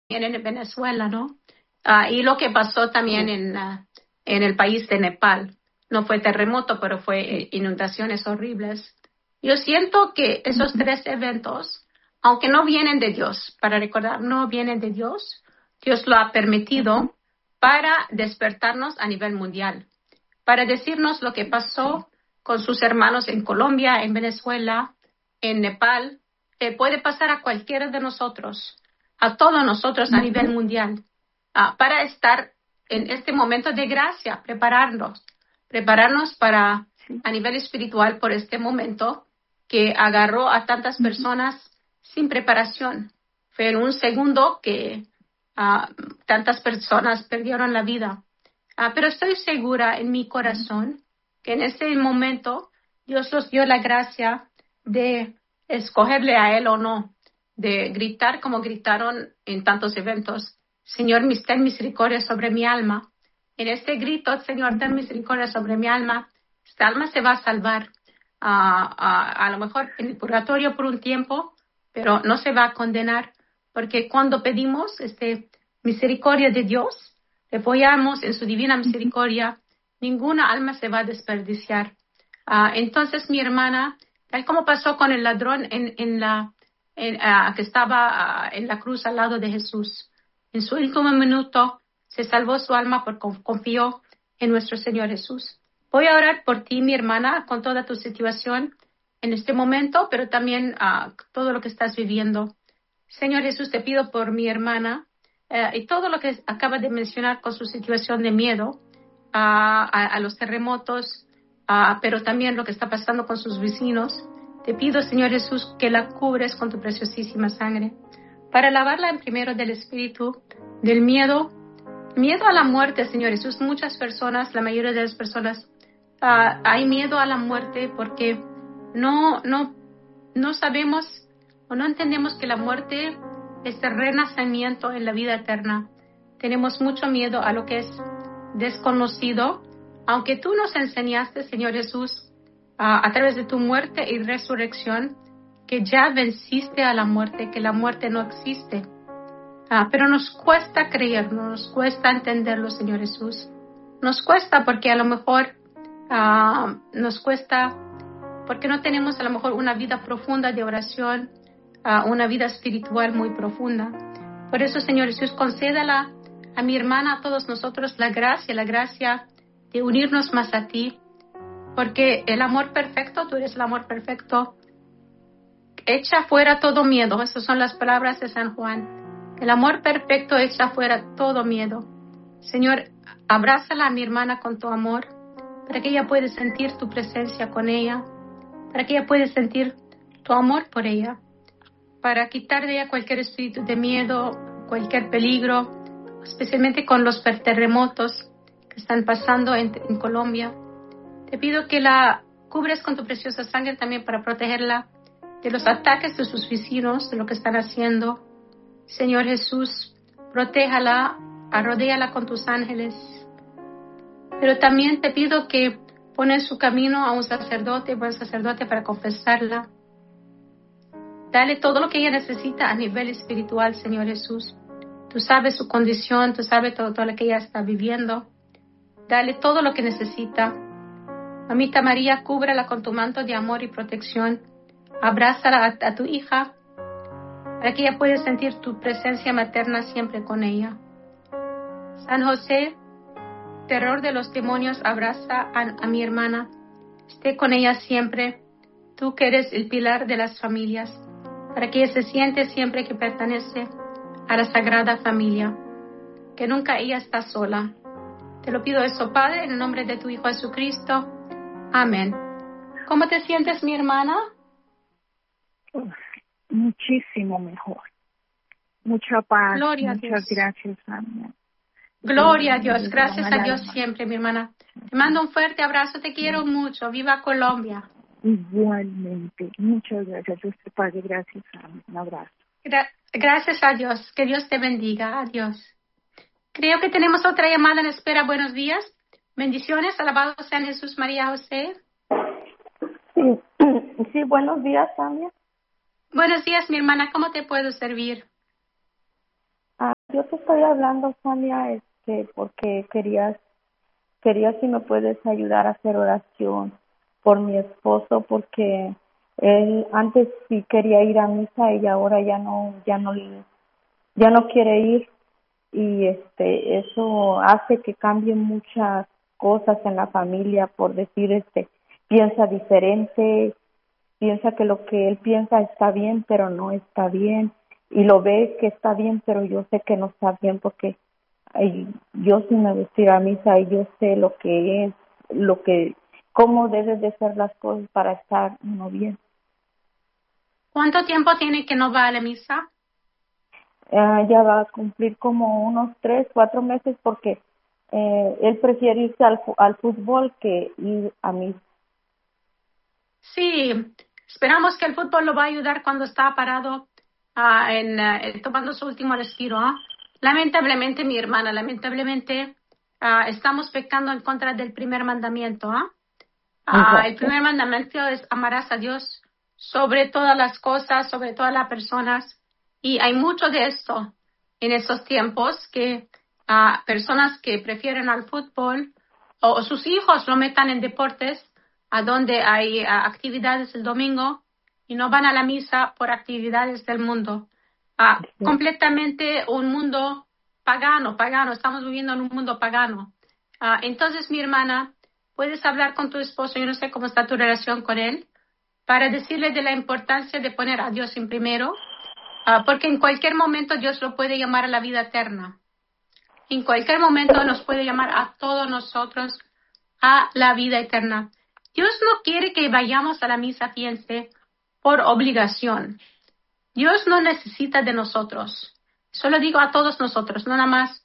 en Venezuela, ¿no? Y lo que pasó también en el país de Nepal. No fue terremoto, pero fue inundaciones horribles. Yo siento que esos tres eventos, aunque no vienen de Dios, para recordar, no vienen de Dios, Dios lo ha permitido para despertarnos a nivel mundial, para decirnos lo que pasó con sus hermanos en Colombia, en Venezuela, en Nepal, puede pasar a cualquiera de nosotros, a todos nosotros a nivel mundial, para estar en este momento de gracia, prepararnos para a nivel espiritual por este momento que agarró a tantas personas sin preparación. Fue en un segundo que tantas personas perdieron la vida. Pero estoy segura en mi corazón que en ese momento Dios nos dio la gracia de escogerle a Él o no, de gritar como gritaron en tantos eventos: Señor, ten misericordia sobre mi alma. En este grito, Señor, ten misericordia sobre mi alma, esta alma se va a salvar. A lo mejor en el purgatorio por un tiempo, pero no se va a condenar, porque cuando pedimos misericordia de Dios, le apoyamos en su divina misericordia, ninguna alma se va a desperdiciar. Entonces, mi hermana, tal como pasó con el ladrón que estaba en la cruz al lado de Jesús, en su último minuto se salvó su alma porque confió en nuestro Señor Jesús. Voy a orar por ti, mi hermana, con toda tu situación en este momento, pero también todo lo que estás viviendo. Señor Jesús, te pido por mi hermana y todo lo que acaba de mencionar con su situación de miedo a los terremotos, pero también lo que está pasando con sus vecinos. Te pido, Señor Jesús, que la cubres con tu preciosísima sangre, para lavarla en primero del espíritu, del miedo a la muerte, Señor Jesús. Muchas personas, la mayoría de las personas, hay miedo a la muerte porque no sabemos o no entendemos que la muerte es el renacimiento en la vida eterna. Tenemos mucho miedo a lo que es desconocido, aunque tú nos enseñaste, Señor Jesús, a través de tu muerte y resurrección, que ya venciste a la muerte, que la muerte no existe. Pero nos cuesta creerlo, nos cuesta entenderlo, Señor Jesús. Nos cuesta porque a lo mejor nos cuesta porque no tenemos a lo mejor una vida profunda de oración, una vida espiritual muy profunda. Por eso, Señor Jesús, concédala a mi hermana, a todos nosotros, la gracia de unirnos más a ti, porque el amor perfecto, tú eres el amor perfecto, echa fuera todo miedo. Esas son las palabras de San Juan. El amor perfecto echa fuera todo miedo. Señor, abrázala a mi hermana con tu amor, para que ella pueda sentir tu presencia con ella, para que ella pueda sentir tu amor por ella, para quitar de ella cualquier espíritu de miedo, cualquier peligro, especialmente con los terremotos que están pasando en Colombia. Te pido que la cubres con tu preciosa sangre también para protegerla de los ataques de sus vecinos, de lo que están haciendo. Señor Jesús, protéjala, arrodéala con tus ángeles. Pero también te pido que pon en su camino a un buen sacerdote para confesarla. Dale todo lo que ella necesita a nivel espiritual, Señor Jesús. Tú sabes su condición, tú sabes todo lo que ella está viviendo. Dale todo lo que necesita. Mamita María, cúbrala con tu manto de amor y protección. Abrázala a tu hija para que ella pueda sentir tu presencia materna siempre con ella. San José, terror de los demonios, abraza a mi hermana. Esté con ella siempre. Tú que eres el pilar de las familias, para que ella se siente siempre que pertenece a la Sagrada Familia, que nunca ella está sola. Te lo pido eso, Padre, en el nombre de tu Hijo Jesucristo. Amén. ¿Cómo te sientes, mi hermana? Muchísimo mejor. Mucha paz. Gloria a Muchas Dios. gracias, Ana. Gloria a Dios. Gracias a Dios siempre, mi hermana. Te mando un fuerte abrazo. Te quiero mucho. Viva Colombia. Igualmente. Muchas gracias. Dios te pague. Gracias, Ana. Un abrazo. Gracias a Dios. Que Dios te bendiga. Adiós. Creo que tenemos otra llamada en espera. Buenos días. Bendiciones. Alabado sean Jesús, María, José. Sí, buenos días, Tania. Buenos días, mi hermana. ¿Cómo te puedo servir? yo te estoy hablando, Sonia, porque quería si me puedes ayudar a hacer oración por mi esposo, porque él antes sí quería ir a misa y ahora ya no quiere ir, y eso hace que cambien muchas cosas en la familia. Por decir, piensa diferente, piensa que lo que él piensa está bien, pero no está bien, y lo ve que está bien, pero yo sé que no está bien, porque yo sí me gusta ir a misa y yo sé lo que es, cómo deben de ser las cosas para estar uno bien. ¿Cuánto tiempo tiene que no va a la misa? Ya va a cumplir como unos 3, 4 meses, porque él prefiere irse al fútbol que ir a misa. Sí, esperamos que el fútbol lo va a ayudar cuando está parado tomando su último respiro. Lamentablemente, mi hermana, estamos pecando en contra del primer mandamiento. El primer mandamiento es amarás a Dios sobre todas las cosas, sobre todas las personas. Y hay mucho de esto en estos tiempos, que personas que prefieren al fútbol o sus hijos lo metan en deportes a donde hay actividades el domingo y no van a la misa por actividades del mundo. Completamente un mundo pagano, estamos viviendo en un mundo pagano. Entonces, mi hermana, puedes hablar con tu esposo, yo no sé cómo está tu relación con él, para decirle de la importancia de poner a Dios en primero, porque en cualquier momento Dios lo puede llamar a la vida eterna. En cualquier momento nos puede llamar a todos nosotros a la vida eterna. Dios no quiere que vayamos a la misa, fíjense, por obligación. Dios no necesita de nosotros. Solo digo a todos nosotros, no nada más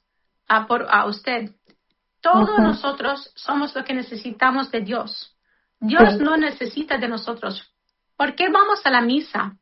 a usted. Todos nosotros somos lo que necesitamos de Dios. Dios no necesita de nosotros. ¿Por qué vamos a la misa?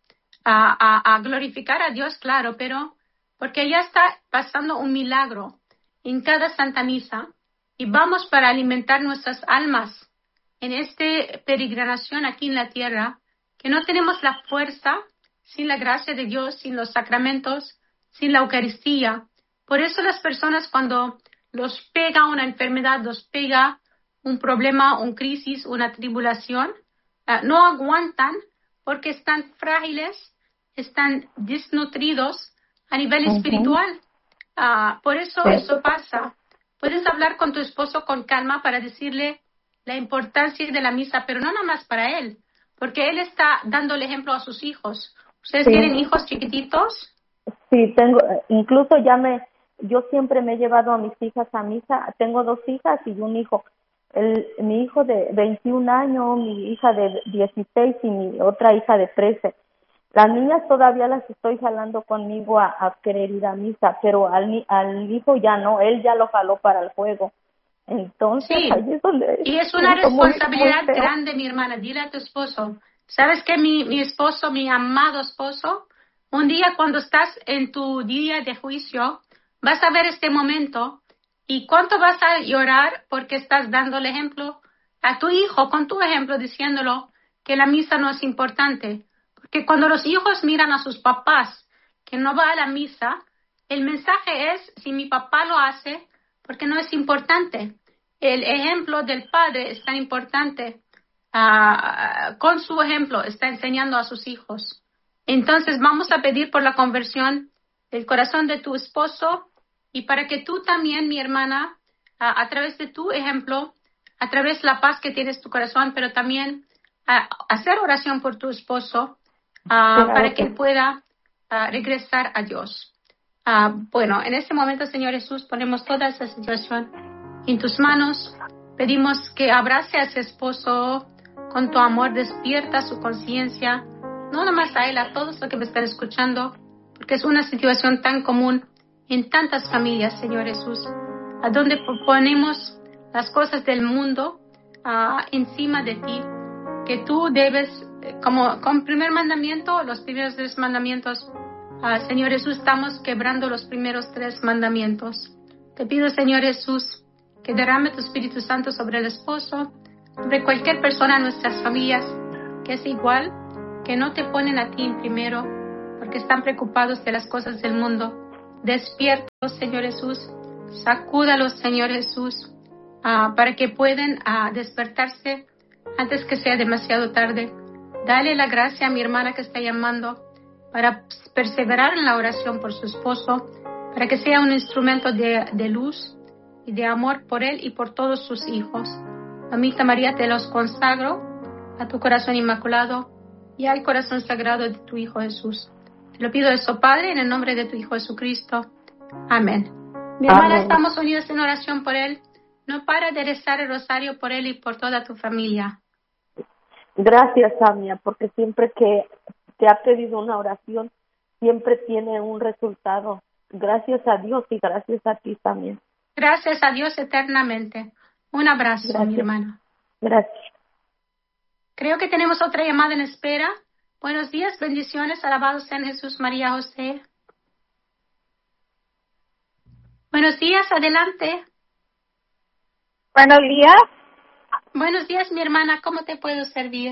A glorificar a Dios, claro, pero porque ya está pasando un milagro en cada Santa Misa y vamos para alimentar nuestras almas en esta peregrinación aquí en la tierra, que no tenemos la fuerza sin la gracia de Dios, sin los sacramentos, sin la Eucaristía. Por eso las personas, cuando los pega una enfermedad, los pega un problema, una crisis, una tribulación, no aguantan porque están frágiles, están desnutridos a nivel espiritual. Por eso eso pasa. Puedes hablar con tu esposo con calma para decirle la importancia de la misa, pero no nada más para él, porque él está dando el ejemplo a sus hijos. ¿Ustedes tienen hijos chiquititos? Sí, incluso yo siempre me he llevado a mis hijas a misa. Tengo 2 hijas y un hijo. Mi hijo de 21 años, mi hija de 16 y mi otra hija de 13. Las niñas todavía las estoy jalando conmigo a querer ir a misa, pero al hijo ya no, él ya lo jaló para el juego. Entonces, sí, ahí es donde y es una responsabilidad grande, mi hermana. Dile a tu esposo, ¿sabes qué? Mi esposo, mi amado esposo, un día cuando estás en tu día de juicio, vas a ver este momento y cuánto vas a llorar porque estás dando el ejemplo a tu hijo, con tu ejemplo, diciéndolo que la misa no es importante. Porque cuando los hijos miran a sus papás que no va a la misa, el mensaje es, si mi papá lo hace, porque no es importante. El ejemplo del padre es tan importante. Con su ejemplo está enseñando a sus hijos. Entonces vamos a pedir por la conversión del corazón de tu esposo y para que tú también, mi hermana, a través de tu ejemplo, a través de la paz que tienes en tu corazón, pero también hacer oración por tu esposo para que él pueda regresar a Dios. Bueno, en este momento, Señor Jesús, ponemos toda esa situación en tus manos. Pedimos que abrace a su esposo con tu amor, despierta su conciencia, no nomás a él, a todos los que me están escuchando, porque es una situación tan común en tantas familias, Señor Jesús, a donde ponemos las cosas del mundo encima de ti, que tú debes, como con primer mandamiento, los primeros 3 mandamientos, Señor Jesús, estamos quebrando los primeros 3 mandamientos. Te pido, Señor Jesús, que derrame tu Espíritu Santo sobre el esposo, sobre cualquier persona en nuestras familias que es igual, que no te ponen a ti en primero, porque están preocupados de las cosas del mundo. despiértalos, Señor Jesús, sacúdalos, Señor Jesús, para que puedan despertarse antes que sea demasiado tarde. Dale la gracia a mi hermana que está llamando para perseverar en la oración por su esposo, para que sea un instrumento de luz y de amor por él y por todos sus hijos. Mamita María, te los consagro a tu corazón inmaculado y al corazón sagrado de tu Hijo Jesús. Te lo pido eso, Padre, en el nombre de tu Hijo Jesucristo. Amén. Mi hermana, estamos unidos en oración por él. No para de rezar el rosario por él y por toda tu familia. Gracias, Samia, porque siempre que te ha pedido una oración, siempre tiene un resultado. Gracias a Dios y gracias a ti también. Gracias a Dios eternamente. Un abrazo, Gracias. mi hermana. Gracias. Creo que tenemos otra llamada en espera. Buenos días, bendiciones, alabados sean Jesús, María, José. Buenos días, adelante. Buenos días. Buenos días, mi hermana, ¿cómo te puedo servir?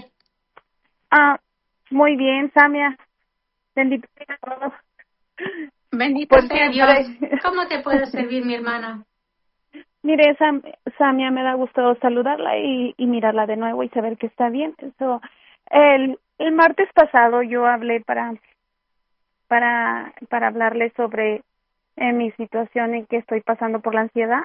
Muy bien, Samia. Bendito sea Dios. Bendito sea Dios. ¿Cómo te puedo servir, mi hermana? Mire, Samia, me da gusto saludarla y mirarla de nuevo y saber que está bien. El martes pasado yo hablé para hablarle sobre mi situación en que estoy pasando por la ansiedad.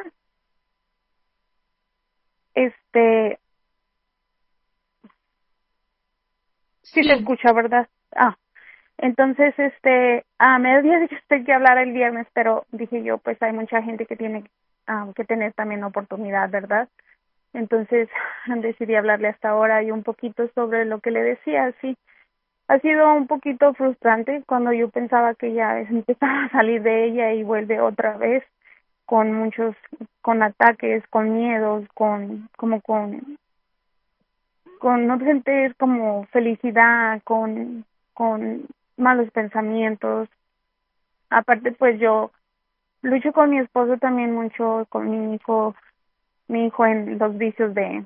Sí te escucha, ¿verdad? Entonces, me había dicho usted que hablar el viernes, pero dije yo, pues hay mucha gente que tiene que tener también oportunidad, ¿verdad? Entonces decidí hablarle hasta ahora y un poquito sobre lo que le decía. Sí, ha sido un poquito frustrante cuando yo pensaba que ya empezaba a salir de ella y vuelve otra vez con ataques, con miedos, con no sentir como felicidad, con malos pensamientos. Aparte, pues yo lucho con mi esposo también mucho, con mi hijo en los vicios de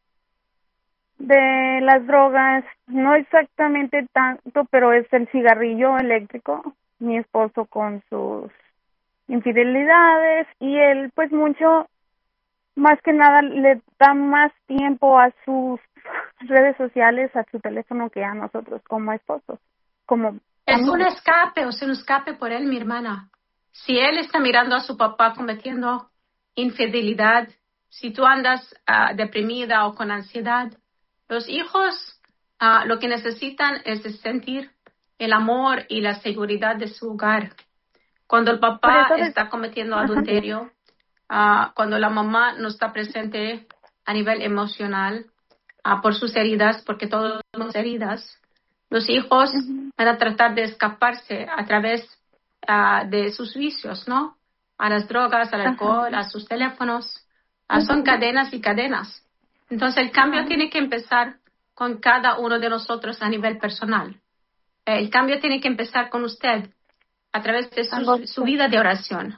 las drogas, no exactamente tanto, pero es el cigarrillo eléctrico, mi esposo con sus infidelidades y él pues mucho, más que nada le da más tiempo a sus redes sociales, a su teléfono que a nosotros como esposos, como es amigos. Un escape por él, mi hermana. Si él está mirando a su papá cometiendo infidelidad, si tú andas deprimida o con ansiedad, los hijos lo que necesitan es sentir el amor y la seguridad de su hogar. Cuando el papá está cometiendo adulterio, cuando la mamá no está presente a nivel emocional por sus heridas, porque todos tenemos heridas, los hijos van a tratar de escaparse a través de sus vicios, ¿no? A las drogas, al alcohol, a sus teléfonos. Son cadenas y cadenas. Entonces el cambio tiene que empezar con cada uno de nosotros a nivel personal. El cambio tiene que empezar con usted a través de su vida de oración.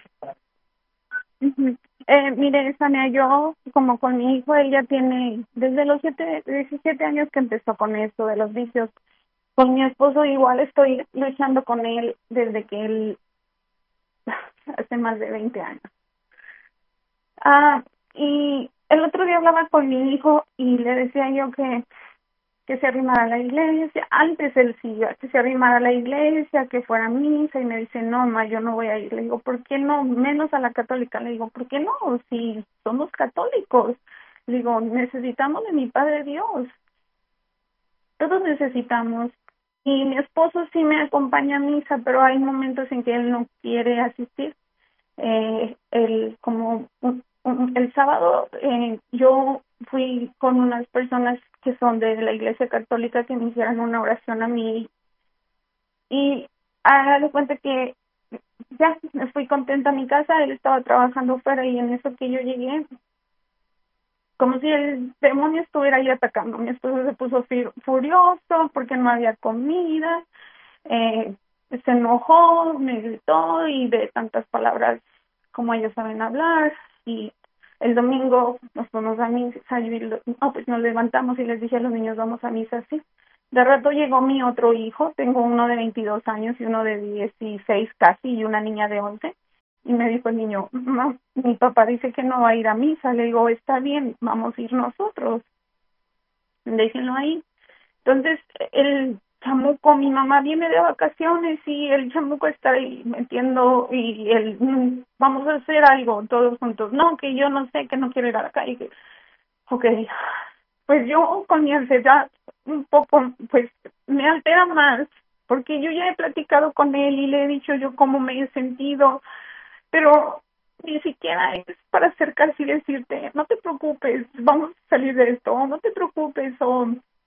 Mire, Sania, yo como con mi hijo, él ya tiene desde los 17 años que empezó con esto de los vicios. Con mi esposo igual estoy luchando con él desde que él hace más de 20 años. Y el otro día hablaba con mi hijo y le decía yo que se arrimara a la iglesia. Antes él sí, que se arrimara a la iglesia, que fuera a misa, y me dice, no, ma, yo no voy a ir. Le digo, ¿por qué no? Menos a la católica. Le digo, ¿por qué no? Si somos católicos. Le digo, necesitamos de mi Padre Dios. Todos necesitamos. Y mi esposo sí me acompaña a misa, pero hay momentos en que él no quiere asistir. El sábado yo fui con unas personas que son de la Iglesia Católica que me hicieron una oración a mí y haga cuenta que ya me fui contenta a mi casa. Él estaba trabajando fuera y en eso que yo llegué, como si el demonio estuviera ahí atacando. Mi esposo se puso furioso porque no había comida, se enojó, me gritó y de tantas palabras como ellos saben hablar. Y el domingo nos fuimos a misa, pues nos levantamos y les dije a los niños, vamos a misa, sí. De rato llegó mi otro hijo, tengo uno de 22 años y uno de 16 casi, y una niña de 11, y me dijo el niño, mamá, mi papá dice que no va a ir a misa. Le digo, está bien, vamos a ir nosotros, déjenlo ahí. Entonces, el chamuco, mi mamá viene de vacaciones y el chamuco está ahí metiendo y vamos a hacer algo todos juntos. No, que yo no sé, que no quiero ir a la calle. Ok, pues yo con mi ansiedad un poco, pues me altera más, porque yo ya he platicado con él y le he dicho yo cómo me he sentido, pero ni siquiera es para acercarse y decirte, no te preocupes, vamos a salir de esto, no te preocupes, o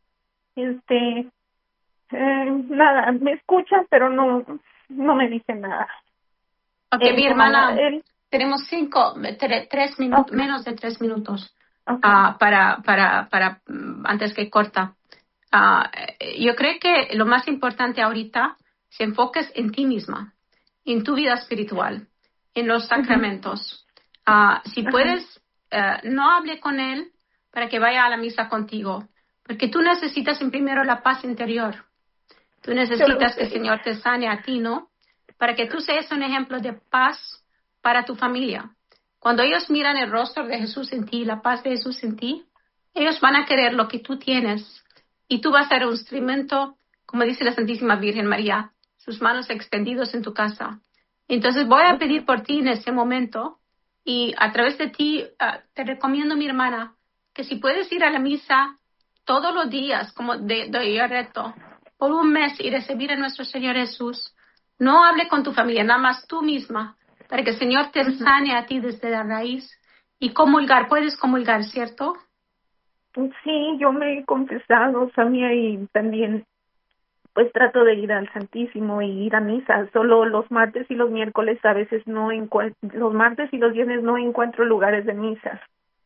nada, me escuchan, pero no me dicen nada. Ok, mi hermana, él, tenemos 3 minutos, okay. Menos de 3 minutos Okay. para antes que corta. Yo creo que lo más importante ahorita se enfoques en ti misma, en tu vida espiritual, en los sacramentos. Si puedes, no hable con él para que vaya a la misa contigo, porque tú necesitas primero la paz interior. Tú necesitas que el Señor te sane a ti, ¿no? Para que tú seas un ejemplo de paz para tu familia. Cuando ellos miran el rostro de Jesús en ti, la paz de Jesús en ti, ellos van a querer lo que tú tienes. Y tú vas a ser un instrumento, como dice la Santísima Virgen María, sus manos extendidos en tu casa. Entonces voy a pedir por ti en ese momento y a través de ti te recomiendo, mi hermana, que si puedes ir a la misa todos los días, como de reto, por un mes y recibir a nuestro Señor Jesús, no hable con tu familia, nada más tú misma, para que el Señor te sane a ti desde la raíz y comulgar. Puedes comulgar, ¿cierto? Sí, yo me he confesado, Samia, y también pues trato de ir al Santísimo y ir a misa. Solo los martes y los miércoles a veces no encuentro, los martes y los viernes no encuentro lugares de misa.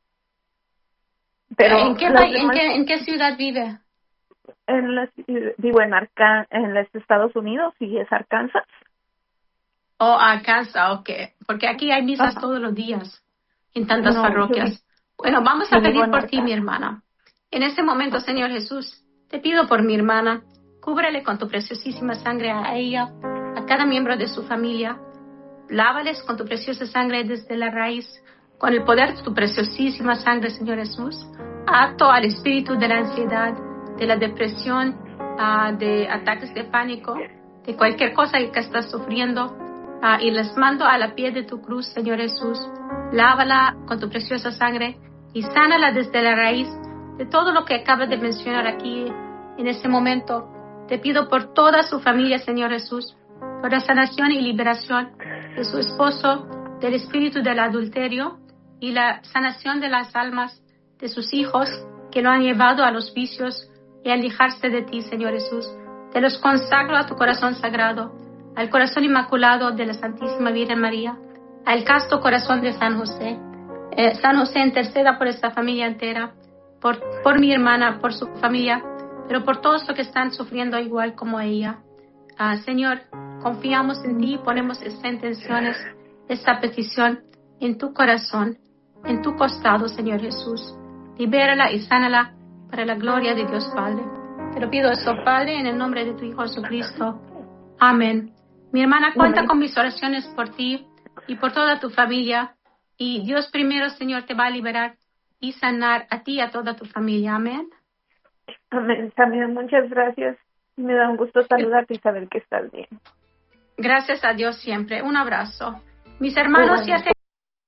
Pero ¿En qué ciudad vive? Vivo en los Estados Unidos y es Arkansas. Oh, Arkansas, ok. Porque aquí hay misas todos los días en tantas parroquias. Bueno, vamos a pedir por ti, mi hermana. En este momento, Señor Jesús, te pido por mi hermana, cúbrele con tu preciosísima sangre a ella, a cada miembro de su familia. Lávales con tu preciosa sangre desde la raíz, con el poder de tu preciosísima sangre, Señor Jesús. Ato al espíritu de la ansiedad, de la depresión, de ataques de pánico, de cualquier cosa que estás sufriendo, y les mando a la pie de tu cruz, Señor Jesús. Lávala con tu preciosa sangre y sánala desde la raíz de todo lo que acabas de mencionar aquí en este momento. Te pido por toda su familia, Señor Jesús, por la sanación y liberación de su esposo, del espíritu del adulterio y la sanación de las almas de sus hijos que lo han llevado a los vicios y a alejarse de ti, Señor Jesús. Te los consagro a tu corazón sagrado, al corazón inmaculado de la Santísima Virgen María, al casto corazón de San José. San José, interceda por esta familia entera, por mi hermana, por su familia, pero por todos los que están sufriendo igual como ella. Señor, confiamos en ti y ponemos estas intenciones, esta petición en tu corazón, en tu costado, Señor Jesús. Libérala y sánala para la gloria de Dios Padre. Te lo pido eso, Padre, en el nombre de tu Hijo Jesucristo. Amén. Mi hermana, cuenta con mis oraciones por ti y por toda tu familia. Y Dios primero, Señor, te va a liberar y sanar a ti y a toda tu familia. Amén. Amén. También muchas gracias. Me da un gusto saludarte y saber que estás bien. Gracias a Dios siempre. Un abrazo. Mis hermanos, ya se...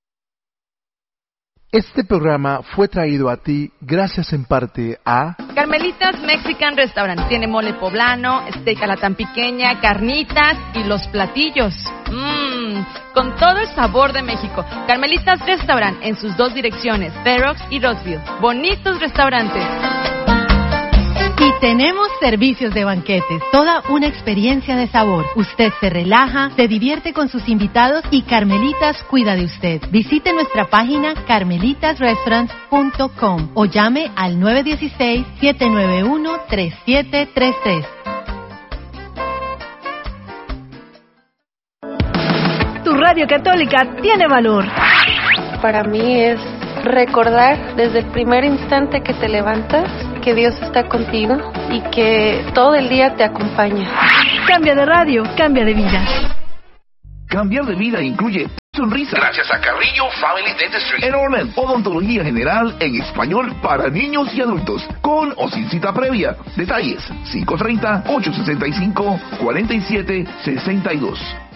Este programa fue traído a ti gracias en parte a Carmelitas Mexican Restaurant. Tiene mole poblano, steak a la tan pequeña, carnitas y los platillos. Con todo el sabor de México. Carmelitas Restaurant en sus 2 direcciones, Fair Oaks y Roseville. Bonitos restaurantes. Y tenemos servicios de banquetes, toda una experiencia de sabor. Usted se relaja, se divierte con sus invitados y Carmelitas cuida de usted. Visite nuestra página carmelitasrestaurants.com o llame al 916-791-3733. Tu radio católica tiene valor. Para mí es recordar desde el primer instante que te levantas que Dios está contigo y que todo el día te acompaña. Cambia de radio, cambia de vida. Cambiar de vida incluye sonrisa. Gracias a Carrillo Family Dentistry en Orland. Odontología general en español para niños y adultos, con o sin cita previa. Detalles 530-865-4762.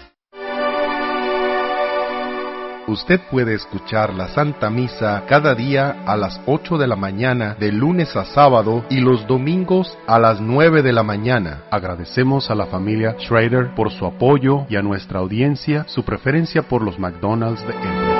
Usted puede escuchar la Santa Misa cada día a las 8 de la mañana, de lunes a sábado, y los domingos a las 9 de la mañana. Agradecemos a la familia Schrader por su apoyo y a nuestra audiencia su preferencia por los McDonald's de Emory.